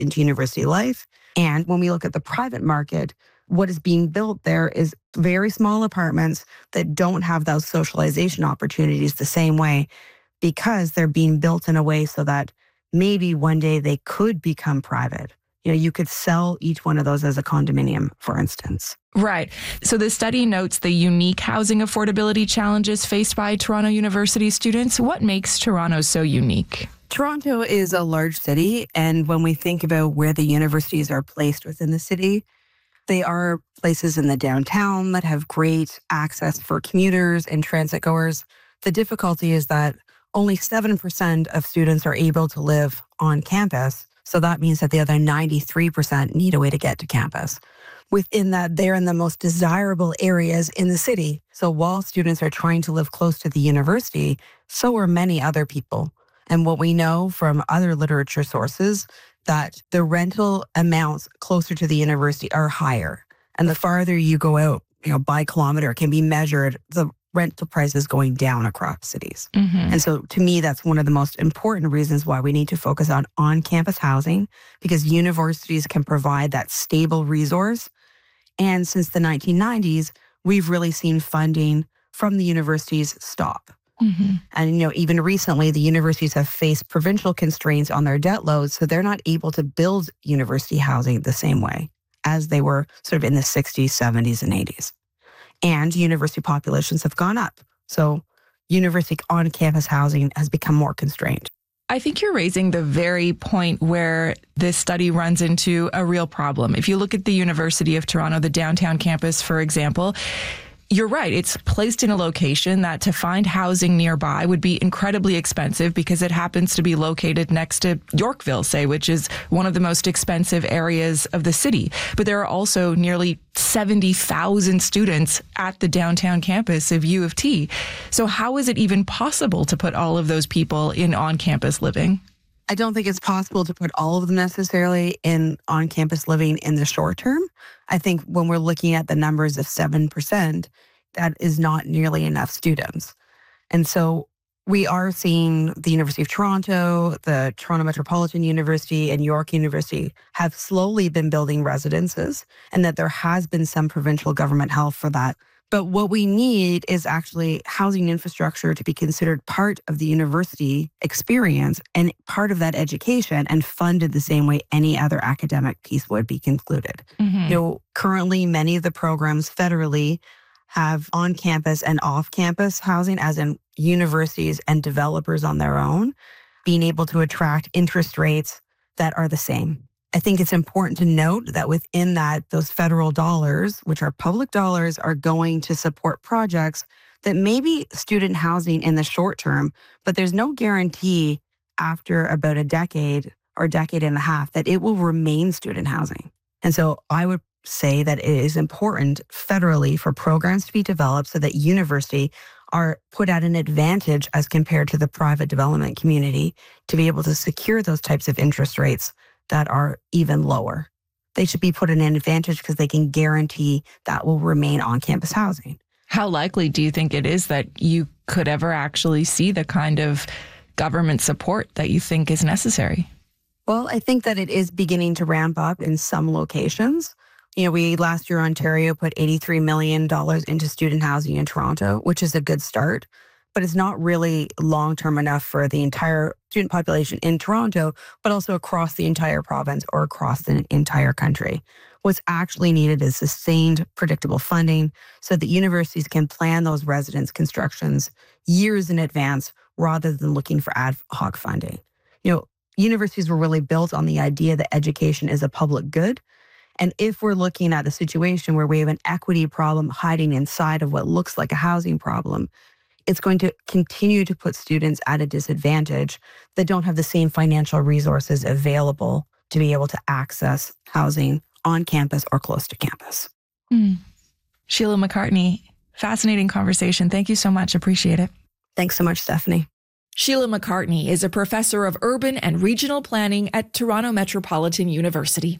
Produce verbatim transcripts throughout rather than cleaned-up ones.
into university life. And when we look at the private market, what is being built there is very small apartments that don't have those socialization opportunities the same way, because they're being built in a way so that maybe one day they could become private. You know, you could sell each one of those as a condominium, for instance. Right. So the study notes the unique housing affordability challenges faced by Toronto University students. What makes Toronto so unique? Toronto is a large city, and when we think about where the universities are placed within the city, they are places in the downtown that have great access for commuters and transit goers. The difficulty is that only seven percent of students are able to live on campus. So that means that the other ninety-three percent need a way to get to campus. Within that, they're in the most desirable areas in the city. So while students are trying to live close to the university, so are many other people. And what we know from other literature sources, that the rental amounts closer to the university are higher. And the farther you go out, you know, by kilometer, can be measured, the rental prices going down across cities. Mm-hmm. And so to me, that's one of the most important reasons why we need to focus on on-campus housing, because universities can provide that stable resource. And since the nineteen nineties, we've really seen funding from the universities stop. Mm-hmm. And, you know, even recently, the universities have faced provincial constraints on their debt loads, so they're not able to build university housing the same way as they were sort of in the sixties, seventies, and eighties. And university populations have gone up. So university on-campus housing has become more constrained. I think you're raising the very point where this study runs into a real problem. If you look at the University of Toronto, the downtown campus, for example, you're right. It's placed in a location that to find housing nearby would be incredibly expensive because it happens to be located next to Yorkville, say, which is one of the most expensive areas of the city. But there are also nearly seventy thousand students at the downtown campus of U of T. So how is it even possible to put all of those people in on-campus living? I don't think it's possible to put all of them necessarily in on-campus living in the short term. I think when we're looking at the numbers of seven percent, that is not nearly enough students. And so we are seeing the University of Toronto, the Toronto Metropolitan University, and York University have slowly been building residences, and that there has been some provincial government help for that. But what we need is actually housing infrastructure to be considered part of the university experience and part of that education and funded the same way any other academic piece would be concluded. Mm-hmm. You know, currently many of the programs federally have on-campus and off-campus housing, as in universities and developers on their own, being able to attract interest rates that are the same. I think it's important to note that within that, those federal dollars, which are public dollars, are going to support projects that may be student housing in the short term, but there's no guarantee after about a decade or decade and a half that it will remain student housing. And so I would say that it is important federally for programs to be developed so that university are put at an advantage as compared to the private development community to be able to secure those types of interest rates that are even lower. They should be put at an advantage because they can guarantee that will remain on-campus housing. How likely do you think it is that you could ever actually see the kind of government support that you think is necessary? Well, I think that it is beginning to ramp up in some locations. You know, we last year, Ontario put eighty-three million dollars into student housing in Toronto, which is a good start, but it's not really long-term enough for the entire student population in Toronto, but also across the entire province or across the entire country. What's actually needed is sustained, predictable funding so that universities can plan those residence constructions years in advance rather than looking for ad hoc funding. You know, universities were really built on the idea that education is a public good. And if we're looking at a situation where we have an equity problem hiding inside of what looks like a housing problem, it's going to continue to put students at a disadvantage that don't have the same financial resources available to be able to access housing on campus or close to campus. Mm. Sheila McCartney, fascinating conversation. Thank you so much. Appreciate it. Thanks so much, Stephanie. Sheila McCartney is a professor of urban and regional planning at Toronto Metropolitan University.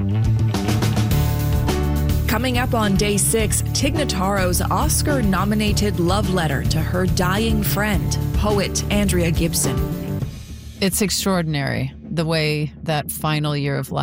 Coming up on day six, Tig Notaro's Oscar-nominated love letter to her dying friend, poet Andrea Gibson. It's extraordinary. the way that final year of